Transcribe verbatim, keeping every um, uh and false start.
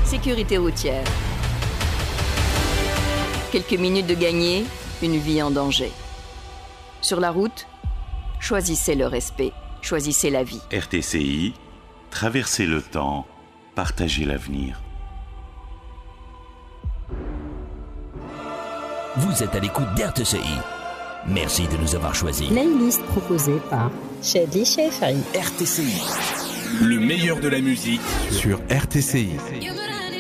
Sécurité routière. Quelques minutes de gagner, une vie en danger. Sur la route, choisissez le respect, choisissez la vie. R T C I, traversez le temps, partagez l'avenir. Vous êtes à l'écoute d'R T C I. Merci de nous avoir choisis. Playlist proposée par Shadly Shefari. R T C I. Le meilleur de la musique sur R T C I.